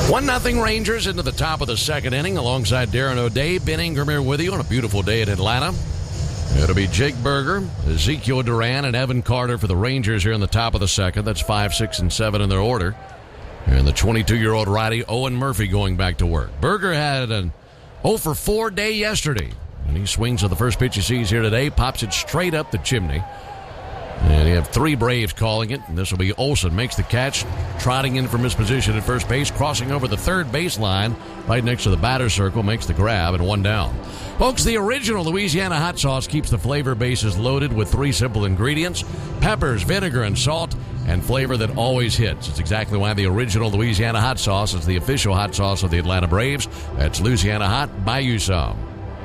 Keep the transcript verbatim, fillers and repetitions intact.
one nothing Rangers into the top of the second inning alongside Darren O'Day. Ben Ingram here with you on a beautiful day in Atlanta. It'll be Jake Berger, Ezekiel Duran, and Evan Carter for the Rangers here in the top of the second. That's five, six, and seven in their order. And the twenty-two-year-old righty Owen Murphy going back to work. Berger had an oh for four day yesterday. And he swings at the first pitch he sees here today, pops it straight up the chimney. And you have three Braves calling it. And this will be Olsen. Makes the catch, trotting in from his position at first base, crossing over the third baseline right next to the batter's circle, makes the grab, and one down. Folks, the original Louisiana hot sauce keeps the flavor bases loaded with three simple ingredients: peppers, vinegar, and salt, and flavor that always hits. It's exactly why the original Louisiana hot sauce is the official hot sauce of the Atlanta Braves. That's Louisiana Hot. Buy you some.